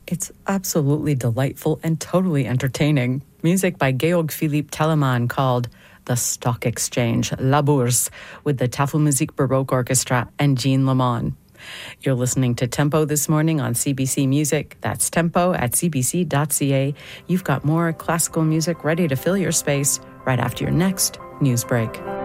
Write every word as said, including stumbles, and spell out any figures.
It's absolutely delightful and totally entertaining. Music by Georg Philipp Telemann called The Stock Exchange, La Bourse, with the Tafelmusik Baroque Orchestra and Jean Lamont. You're listening to Tempo this morning on C B C Music. That's tempo at c b c dot c a. You've got more classical music ready to fill your space right after your next news break.